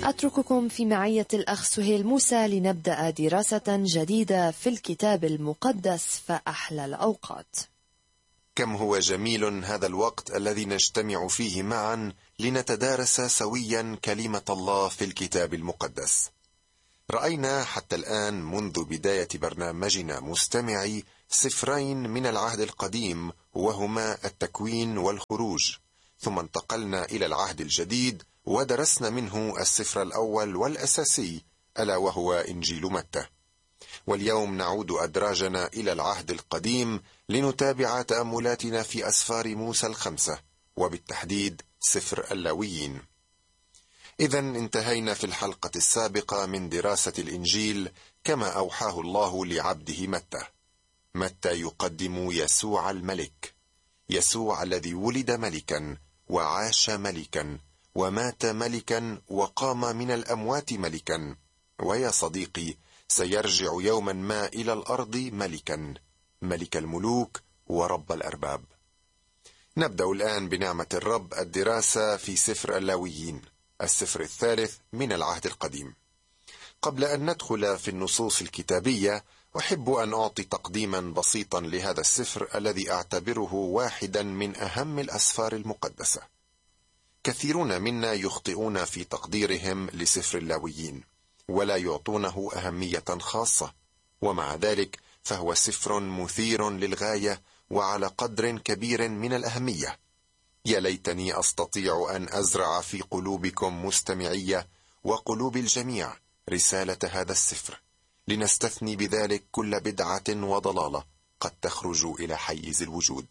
أترككم في معية الأخ سهيل موسى لنبدأ دراسة جديدة في الكتاب المقدس فأحلى الأوقات. كم هو جميل هذا الوقت الذي نجتمع فيه معا لنتدارس سويا كلمة الله في الكتاب المقدس. رأينا حتى الآن منذ بداية برنامجنا مستمعي سفرين من العهد القديم، وهما التكوين والخروج، ثم انتقلنا إلى العهد الجديد ودرسنا منه السفر الأول والأساسي ألا وهو إنجيل متى. واليوم نعود أدراجنا إلى العهد القديم لنتابع تأملاتنا في أسفار موسى الخمسة، وبالتحديد سفر اللاويين. إذن انتهينا في الحلقة السابقة من دراسة الإنجيل كما أوحاه الله لعبده متى. متى يقدم يسوع الملك، يسوع الذي ولد ملكا وعاش ملكا ومات ملكا وقام من الأموات ملكا، ويا صديقي سيرجع يوما ما إلى الأرض ملكا، ملك الملوك ورب الأرباب. نبدأ الآن بنعمة الرب الدراسة في سفر اللاويين، السفر الثالث من العهد القديم. قبل أن ندخل في النصوص الكتابية، أحب أن أعطي تقديما بسيطا لهذا السفر الذي أعتبره واحدا من أهم الأسفار المقدسة. كثيرون منا يخطئون في تقديرهم لسفر اللاويين ولا يعطونه أهمية خاصة، ومع ذلك فهو سفر مثير للغاية وعلى قدر كبير من الأهمية. يا ليتني أستطيع أن أزرع في قلوبكم مستمعية وقلوب الجميع رسالة هذا السفر، لنستثني بذلك كل بدعة وضلالة قد تخرج إلى حيز الوجود.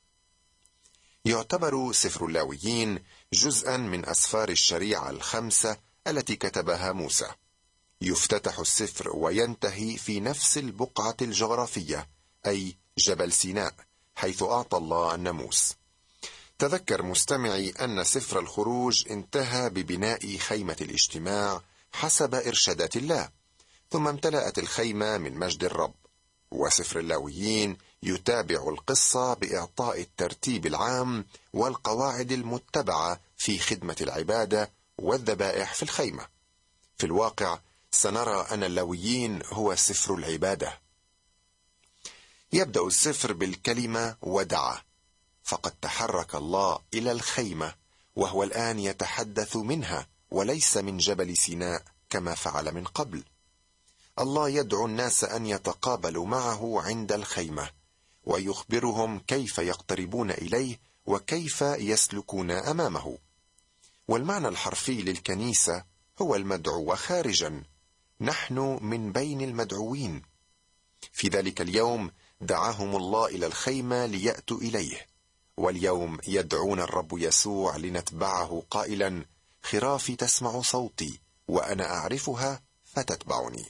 يعتبر سفر اللاويين جزءا من أسفار الشريعة الخمسة التي كتبها موسى. يفتتح السفر وينتهي في نفس البقعة الجغرافية، أي جبل سيناء، حيث أعطى الله الناموس. تذكر مستمعي أن سفر الخروج انتهى ببناء خيمة الاجتماع حسب إرشادات الله، ثم امتلأت الخيمة من مجد الرب. وسفر اللاويين يتابع القصة بإعطاء الترتيب العام والقواعد المتبعة في خدمة العبادة والذبائح في الخيمة. في الواقع سنرى أن اللاويين هو سفر العبادة. يبدأ السفر بالكلمة ودعا، فقد تحرك الله إلى الخيمة وهو الآن يتحدث منها وليس من جبل سيناء كما فعل من قبل. الله يدعو الناس أن يتقابلوا معه عند الخيمة ويخبرهم كيف يقتربون إليه وكيف يسلكون أمامه. والمعنى الحرفي للكنيسة هو المدعو خارجا، نحن من بين المدعوين. في ذلك اليوم دعاهم الله إلى الخيمة ليأتوا إليه، واليوم يدعون الرب يسوع لنتبعه قائلا: خرافي تسمع صوتي وأنا أعرفها فتتبعني.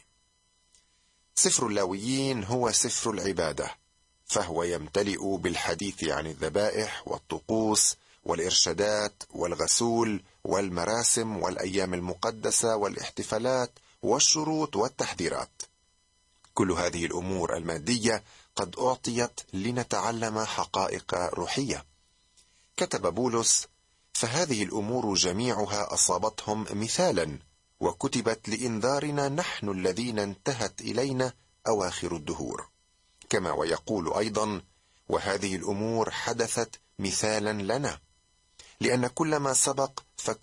سفر اللاويين هو سفر العبادة، فهو يمتلئ بالحديث عن الذبائح والطقوس والإرشادات والغسول والمراسم والأيام المقدسة والاحتفالات والشروط والتحذيرات. كل هذه الأمور المادية قد أعطيت لنتعلم حقائق روحية. كتب بولس: فهذه الأمور جميعها أصابتهم مثالا وكتبت لإنذارنا نحن الذين انتهت إلينا أواخر الدهور. كما ويقول أيضا: وهذه الأمور حدثت مثالا لنا، لأن كل ما سبق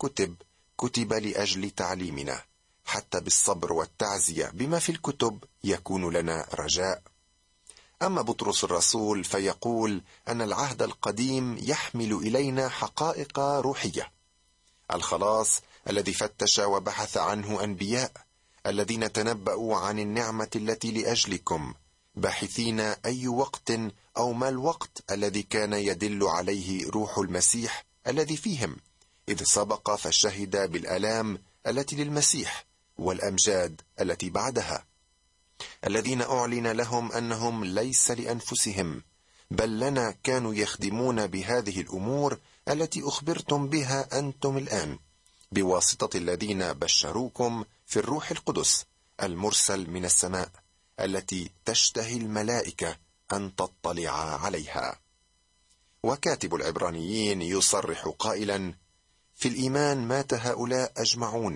كتب لأجل تعليمنا، حتى بالصبر والتعزية بما في الكتب يكون لنا رجاء. أما بطرس الرسول فيقول أن العهد القديم يحمل إلينا حقائق روحية: الخلاص الذي فتش وبحث عنه أنبياء الذين تنبأوا عن النعمة التي لأجلكم، باحثين أي وقت أو ما الوقت الذي كان يدل عليه روح المسيح الذي فيهم، إذ سبق فشهد بالآلام التي للمسيح والأمجاد التي بعدها، الذين أعلن لهم أنهم ليس لأنفسهم بل لنا كانوا يخدمون بهذه الأمور التي أخبرتم بها أنتم الآن، بواسطة الذين بشروكم في الروح القدس المرسل من السماء، التي تشتهي الملائكة أن تطلع عليها. وكاتب العبرانيين يصرح قائلا: في الإيمان مات هؤلاء أجمعون،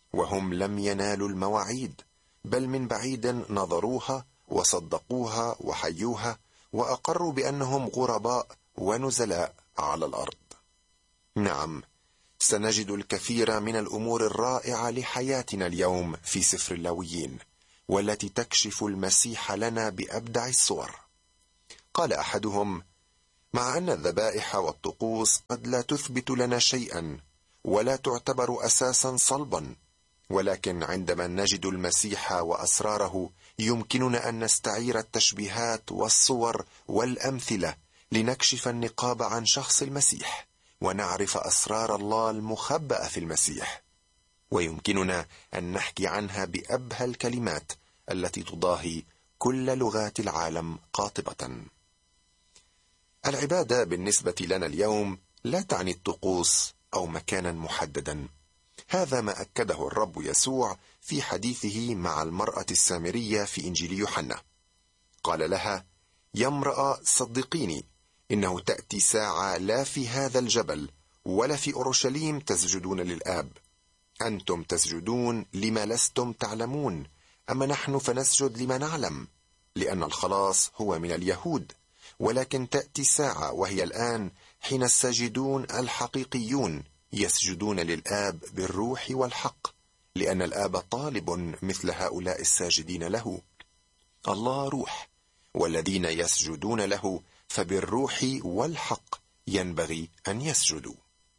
وهم لم ينالوا المواعيد، بل من بعيد نظروها وصدقوها وحيوها وأقروا بأنهم غرباء ونزلاء على الأرض. نعم، سنجد الكثير من الأمور الرائعة لحياتنا اليوم في سفر اللاويين، والتي تكشف المسيح لنا بأبدع الصور. قال أحدهم: مع أن الذبائح والطقوس قد لا تثبت لنا شيئا ولا تعتبر أساسا صلبا، ولكن عندما نجد المسيح وأسراره يمكننا أن نستعير التشبيهات والصور والأمثلة لنكشف النقاب عن شخص المسيح ونعرف أسرار الله المخبأة في المسيح، ويمكننا أن نحكي عنها بأبهى الكلمات التي تضاهي كل لغات العالم قاطبة. العبادة بالنسبة لنا اليوم لا تعني الطقوس أو مكانا محددا. هذا ما أكده الرب يسوع في حديثه مع المرأة السامرية في إنجيل يوحنا. قال لها: يا امرأة، صدقيني، إنه تأتي ساعة لا في هذا الجبل ولا في أورشليم تسجدون للآب. أنتم تسجدون لما لستم تعلمون، أما نحن فنسجد لما نعلم، لأن الخلاص هو من اليهود. ولكن تأتي ساعة، وهي الآن، حين الساجدون الحقيقيون يسجدون للآب بالروح والحق، لأن الآب طالب مثل هؤلاء الساجدين له. الله روح، والذين يسجدون له فبالروح والحق ينبغي أن يسجدوا.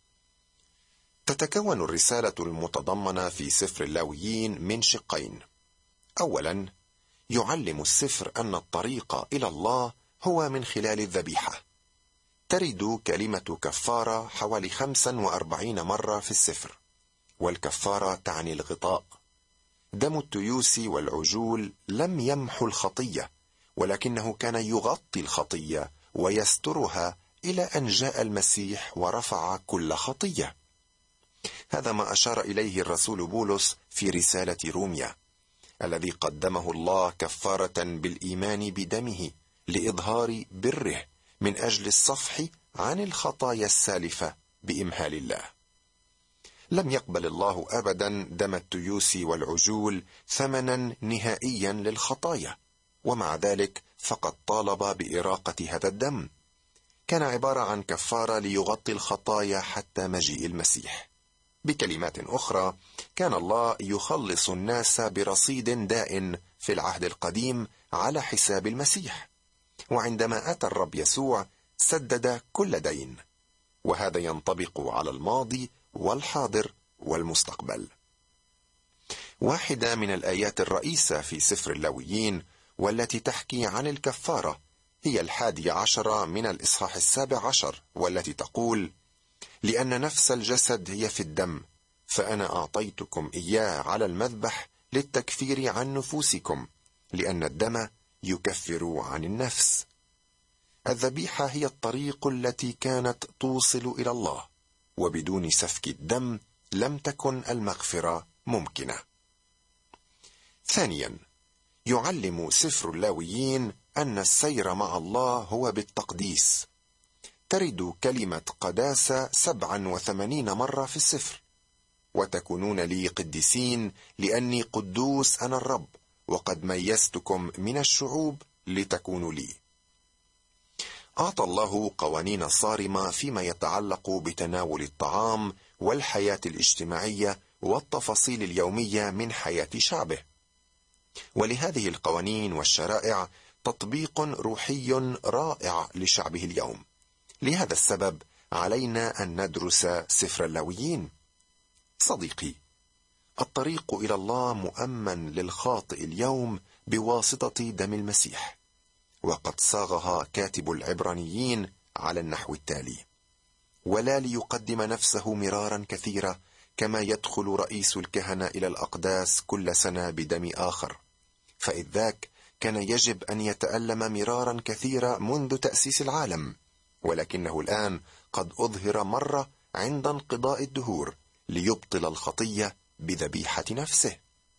تتكون الرسالة المتضمنة في سفر اللاويين من شقين. أولا، يعلم السفر أن الطريق إلى الله هو من خلال الذبيحة. ترد كلمة كفارة حوالي 45 مرة في السفر، والكفارة تعني الغطاء. دم التيوس والعجول لم يمحو الخطية، ولكنه كان يغطي الخطية ويسترها إلى أن جاء المسيح ورفع كل خطية. هذا ما أشار إليه الرسول بولس في رسالة روميا، الذي قدمه الله كفارة بالإيمان بدمه لإظهار بره من أجل الصفح عن الخطايا السالفة بإمهال الله. لم يقبل الله أبدا دم التيوس والعجول ثمنا نهائيا للخطايا، ومع ذلك فقد طالب بإراقة هذا الدم. كان عبارة عن كفارة ليغطي الخطايا حتى مجيء المسيح. بكلمات أخرى، كان الله يخلص الناس برصيد دائن في العهد القديم على حساب المسيح، وعندما أتى الرب يسوع سدد كل دين، وهذا ينطبق على الماضي والحاضر والمستقبل. واحدة من الآيات الرئيسة في سفر اللاويين والتي تحكي عن الكفارة هي 11 من الإصحاح 17، والتي تقول: لأن نفس الجسد هي في الدم، فأنا أعطيتكم إياه على المذبح للتكفير عن نفوسكم، لأن الدم يكفر عن النفس. الذبيحة هي الطريق التي كانت توصل إلى الله، وبدون سفك الدم لم تكن المغفرة ممكنة. ثانيا، يعلم سفر اللاويين أن السير مع الله هو بالتقديس. ترد كلمة قداسة 87 مرة في السفر: وتكونون لي قديسين لأني قدوس أنا الرب، وقد ميزتكم من الشعوب لتكونوا لي. أعطى الله قوانين صارمة فيما يتعلق بتناول الطعام والحياة الاجتماعية والتفاصيل اليومية من حياة شعبه، ولهذه القوانين والشرائع تطبيق روحي رائع لشعبه اليوم. لهذا السبب علينا أن ندرس سفر اللاويين. صديقي، الطريق إلى الله مؤمن للخاطئ اليوم بواسطة دم المسيح، وقد صاغها كاتب العبرانيين على النحو التالي: ولا ليقدم نفسه مرارا كثيرة كما يدخل رئيس الكهنة إلى الأقداس كل سنة بدم آخر، فإذ ذاك كان يجب أن يتألم مرارا كثيرة منذ تأسيس العالم، ولكنه الآن قد أظهر مرة عند انقضاء الدهور ليبطل الخطية بذبيحة نفسه.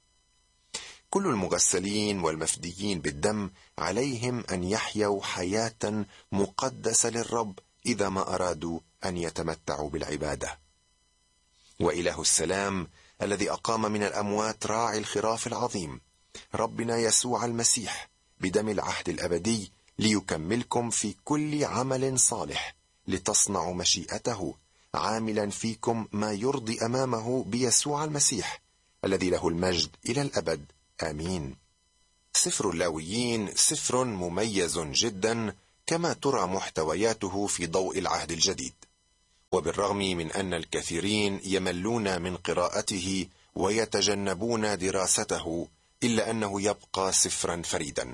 كل المغسلين والمفديين بالدم عليهم أن يحيوا حياة مقدسة للرب إذا ما أرادوا أن يتمتعوا بالعبادة. وإله السلام الذي أقام من الأموات راعي الخراف العظيم ربنا يسوع المسيح بدم العهد الأبدي، ليكملكم في كل عمل صالح لتصنعوا مشيئته، عاملا فيكم ما يرضي أمامه بيسوع المسيح الذي له المجد إلى الأبد. آمين. سفر اللاويين سفر مميز جدا كما ترى محتوياته في ضوء العهد الجديد، وبالرغم من أن الكثيرين يملون من قراءته ويتجنبون دراسته، إلا أنه يبقى سفرا فريدا.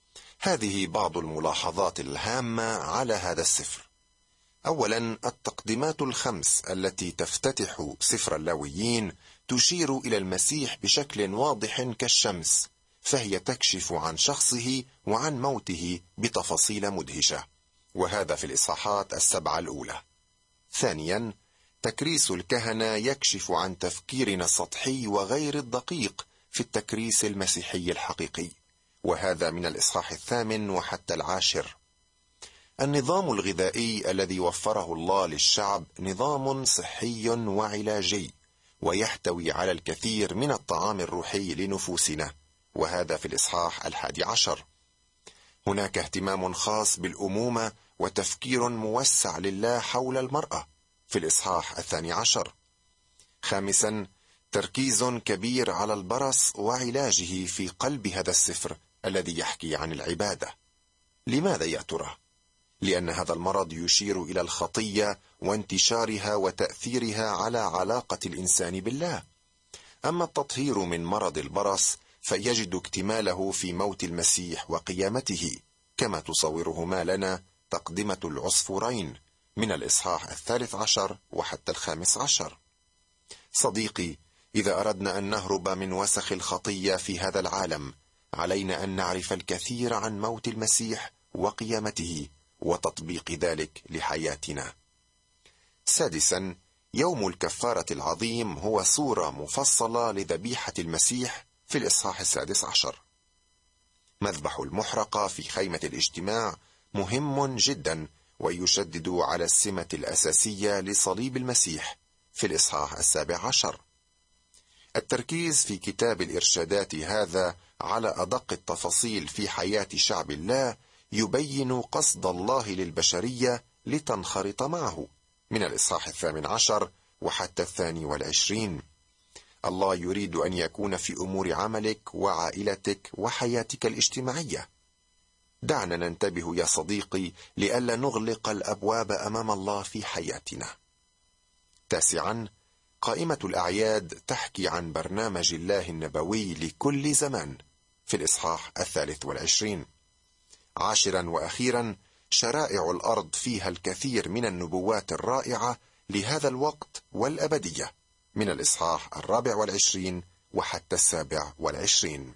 هذه بعض الملاحظات الهامة على هذا السفر. أولا، التقديمات الخمس التي تفتتح سفر اللاويين تشير إلى المسيح بشكل واضح كالشمس، فهي تكشف عن شخصه وعن موته بتفاصيل مدهشة، وهذا في الإصحاحات 7 الأولى. ثانيا، تكريس الكهنة يكشف عن تفكيرنا السطحي وغير الدقيق في التكريس المسيحي الحقيقي، وهذا من الإصحاح 8 وحتى 10. النظام الغذائي الذي وفره الله للشعب نظام صحي وعلاجي، ويحتوي على الكثير من الطعام الروحي لنفوسنا، وهذا في الإصحاح 11. هناك اهتمام خاص بالأمومة وتفكير موسع لله حول المرأة في الإصحاح 12. خامسا، تركيز كبير على البرص وعلاجه في قلب هذا السفر الذي يحكي عن العبادة. لماذا يا ترى؟ لأن هذا المرض يشير إلى الخطية وانتشارها وتأثيرها على علاقة الإنسان بالله. أما التطهير من مرض البرص فيجد اكتماله في موت المسيح وقيامته، كما تصورهما لنا تقدمة العصفورين من الإصحاح 13 وحتى 15. صديقي، إذا أردنا أن نهرب من وسخ الخطية في هذا العالم، علينا أن نعرف الكثير عن موت المسيح وقيامته وتطبيق ذلك لحياتنا. سادسا، يوم الكفارة العظيم هو صورة مفصلة لذبيحة المسيح في الإصحاح 16. مذبح المحرقة في خيمة الاجتماع مهم جدا، ويشدد على السمة الأساسية لصليب المسيح في الإصحاح 17. التركيز في كتاب الإرشادات هذا على أدق التفاصيل في حياة شعب الله يبين قصد الله للبشرية لتنخرط معه من الإصحاح 18 وحتى 22. الله يريد أن يكون في أمور عملك وعائلتك وحياتك الاجتماعية. دعنا ننتبه يا صديقي لئلا نغلق الأبواب أمام الله في حياتنا. تاسعا، قائمة الأعياد تحكي عن برنامج الله النبوي لكل زمان في الإصحاح 23. عاشرا وأخيرا، شرائع الأرض فيها الكثير من النبوات الرائعة لهذا الوقت والأبدية من الإصحاح 24 وحتى 27.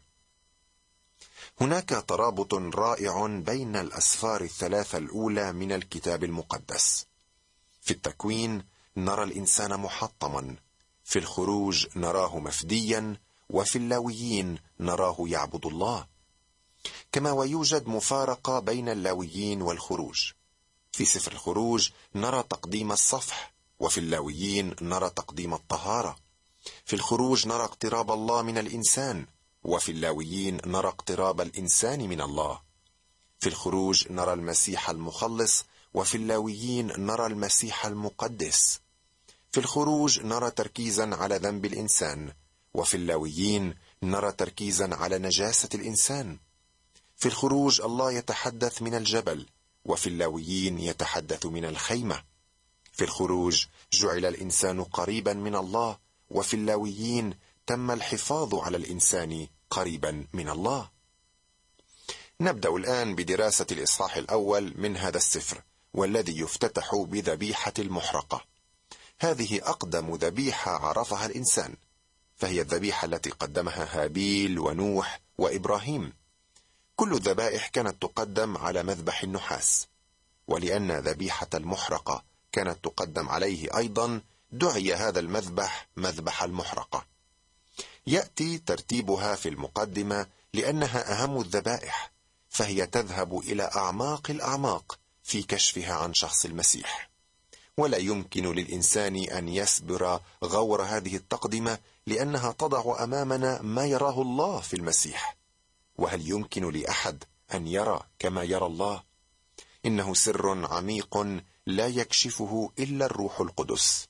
هناك ترابط رائع بين الأسفار الثلاثة الأولى من الكتاب المقدس. في التكوين نرى الإنسان محطما، في الخروج نراه مفديا، وفي اللاويين نراه يعبد الله. كما ويوجد مفارقة بين اللاويين والخروج. في سفر الخروج نرى تقديم الصفح، وفي اللاويين نرى تقديم الطهارة. في الخروج نرى اقتراب الله من الإنسان، وفي اللاويين نرى اقتراب الإنسان من الله. في الخروج نرى المسيح المخلص، وفي اللاويين نرى المسيح المقدس. في الخروج نرى تركيزا على ذنب الإنسان، وفي اللاويين نرى تركيزا على نجاسة الإنسان. في الخروج الله يتحدث من الجبل، وفي اللاويين يتحدث من الخيمة. في الخروج جعل الإنسان قريبا من الله، وفي اللاويين تم الحفاظ على الإنسان قريبا من الله. نبدأ الآن بدراسة الإصحاح الأول من هذا السفر، والذي يفتتح بذبيحة المحرقة. هذه أقدم ذبيحة عرفها الإنسان، فهي الذبيحة التي قدمها هابيل ونوح وإبراهيم. كل الذبائح كانت تقدم على مذبح النحاس، ولأن ذبيحة المحرقة كانت تقدم عليه أيضا دعي هذا المذبح مذبح المحرقة. يأتي ترتيبها في المقدمة لأنها أهم الذبائح، فهي تذهب إلى أعماق الأعماق في كشفها عن شخص المسيح. ولا يمكن للإنسان أن يسبر غور هذه التقدمة، لأنها تضع أمامنا ما يراه الله في المسيح. وهل يمكن لأحد أن يرى كما يرى الله؟ إنه سر عميق لا يكشفه إلا الروح القدس.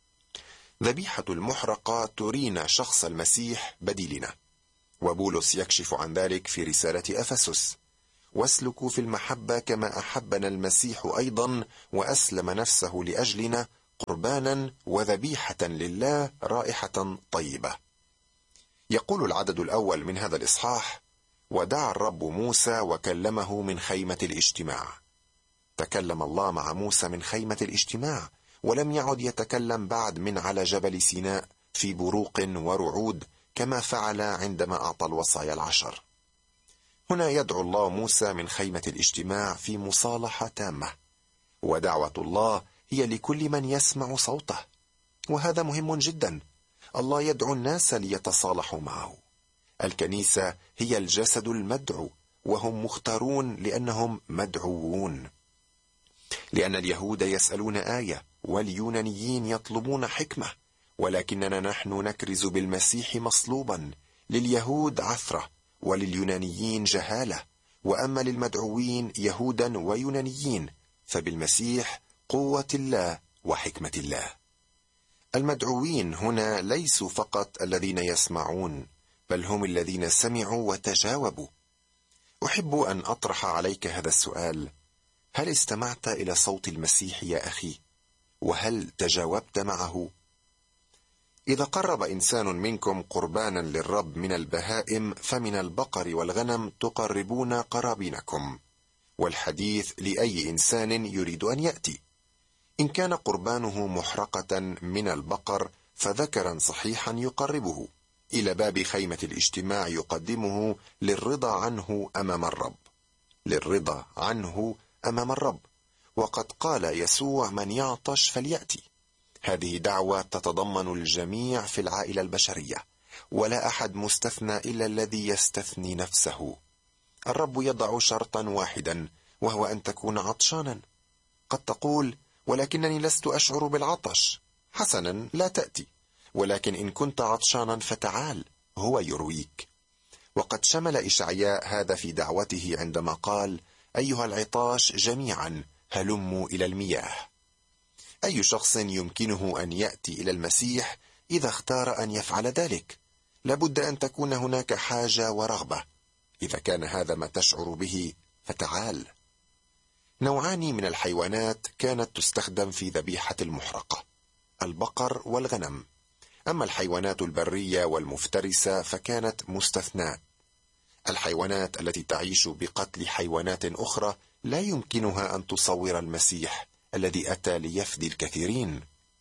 ذبيحة المحرقة ترينا شخص المسيح بديلنا، وبولس يكشف عن ذلك في رسالة أفسس: واسلكوا في المحبة كما أحبنا المسيح أيضا وأسلم نفسه لأجلنا قربانا وذبيحة لله رائحة طيبة. يقول العدد الأول من هذا الإصحاح: ودعا الرب موسى وكلمه من خيمة الاجتماع. تكلم الله مع موسى من خيمة الاجتماع، ولم يعد يتكلم بعد من على جبل سيناء في بروق ورعود كما فعل عندما أعطى الوصايا العشر. هنا يدعو الله موسى من خيمة الاجتماع في مصالحة تامة، ودعوة الله هي لكل من يسمع صوته، وهذا مهم جدا. الله يدعو الناس ليتصالحوا معه. الكنيسة هي الجسد المدعو، وهم مختارون لأنهم مدعوون. لأن اليهود يسألون آية واليونانيين يطلبون حكمة، ولكننا نحن نكرز بالمسيح مصلوبا، لليهود عثرة ولليونانيين جهالة، وأما للمدعوين يهودا ويونانيين فبالمسيح قوة الله وحكمة الله. المدعوين هنا ليسوا فقط الذين يسمعون، بل هم الذين سمعوا وتجاوبوا. أحب أن أطرح عليك هذا السؤال: هل استمعت إلى صوت المسيح يا أخي؟ وهل تجاوبت معه؟ إذا قرب إنسان منكم قربانا للرب من البهائم فمن البقر والغنم تقربون قرابينكم، والحديث لأي إنسان يريد أن يأتي. إن كان قربانه محرقة من البقر فذكرا صحيحا يقربه إلى باب خيمة الاجتماع، يقدمه للرضا عنه أمام الرب، للرضا عنه أمام الرب. وقد قال يسوع: من يعطش فليأتي. هذه دعوة تتضمن الجميع في العائلة البشرية، ولا أحد مستثنى إلا الذي يستثني نفسه. الرب يضع شرطا واحدا، وهو أن تكون عطشانا. قد تقول: ولكنني لست أشعر بالعطش. حسنا، لا تأتي، ولكن إن كنت عطشانا فتعال، هو يرويك. وقد شمل إشعياء هذا في دعوته عندما قال: أيها العطاش جميعا هلموا إلى المياه. أي شخص يمكنه أن يأتي إلى المسيح إذا اختار أن يفعل ذلك؟ لابد أن تكون هناك حاجة ورغبة. إذا كان هذا ما تشعر به فتعال. نوعان من الحيوانات كانت تستخدم في ذبيحة المحرقة: البقر والغنم. أما الحيوانات البرية والمفترسة فكانت مستثناة. الحيوانات التي تعيش بقتل حيوانات أخرى لا يمكنها أن تصور المسيح الذي أتى ليفدي الكثيرين.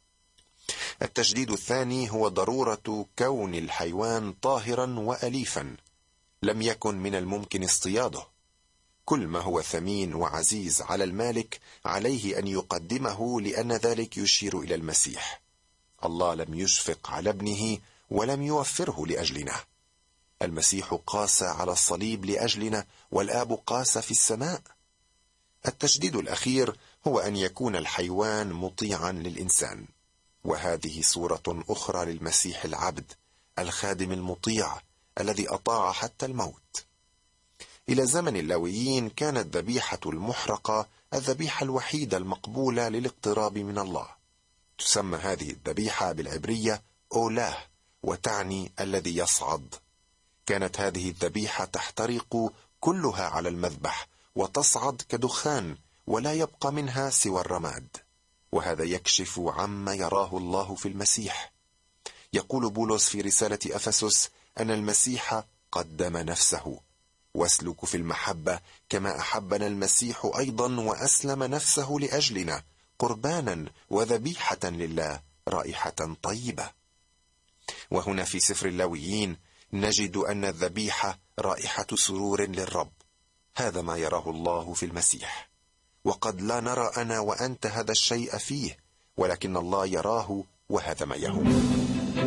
التجديد الثاني هو ضرورة كون الحيوان طاهرا وأليفا، لم يكن من الممكن اصطياده. كل ما هو ثمين وعزيز على المالك عليه أن يقدمه، لأن ذلك يشير إلى المسيح. الله لم يشفق على ابنه ولم يوفره لأجلنا. المسيح قاس على الصليب لأجلنا، والآب قاس في السماء. التشديد الأخير هو أن يكون الحيوان مطيعا للإنسان، وهذه صورة أخرى للمسيح العبد الخادم المطيع الذي أطاع حتى الموت. إلى زمن اللاويين كانت ذبيحة المحرقة الذبيحة الوحيدة المقبولة للاقتراب من الله. تسمى هذه الذبيحة بالعبرية أولاه، وتعني الذي يصعد. كانت هذه الذبيحة تحترق كلها على المذبح وتصعد كدخان، ولا يبقى منها سوى الرماد. وهذا يكشف عما يراه الله في المسيح. يقول بولس في رسالة أفسس أن المسيح قدم نفسه. واسلك في المحبة كما أحبنا المسيح أيضا وأسلم نفسه لأجلنا قربانا وذبيحة لله رائحة طيبة. وهنا في سفر اللاويين نجد أن الذبيحة رائحة سرور للرب. هذا ما يراه الله في المسيح، وقد لا نرى أنا وأنت هذا الشيء فيه، ولكن الله يراه، وهذا ما يهم.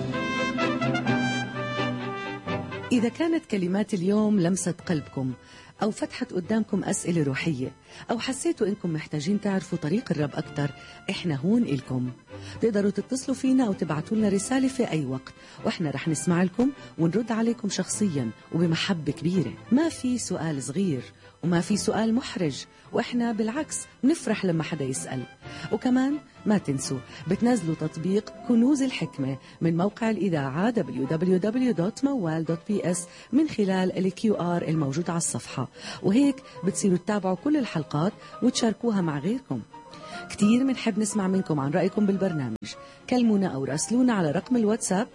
إذا كانت كلمات اليوم لمست قلبكم أو فتحت قدامكم أسئلة روحية، أو حسيتوا إنكم محتاجين تعرفوا طريق الرب أكتر، إحنا هون إلكم. تقدروا تتصلوا فينا أو تبعتوا لنا رسالة في أي وقت، وإحنا رح نسمع لكم ونرد عليكم شخصيا وبمحبة كبيرة. ما في سؤال صغير وما في سؤال محرج، وإحنا بالعكس نفرح لما حدا يسأل. وكمان ما تنسوا بتنزلوا تطبيق كنوز الحكمة من موقع الإذاعة www.mawal.ps من خلال ال QR الموجود على الصفحة، وهيك بتصيروا تتابعوا كل الحلقات وتشاركوها مع غيركم. كتير منحب نسمع منكم عن رأيكم بالبرنامج. كلمونا أو راسلونا على رقم الواتساب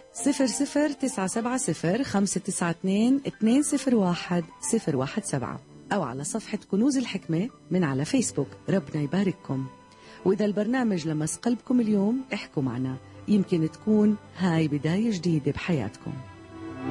00970-592-201-017 أو على صفحة كنوز الحكمة من على فيسبوك. ربنا يبارككم. وإذا البرنامج لمس قلبكم اليوم احكوا معنا، يمكن تكون هاي بداية جديدة بحياتكم.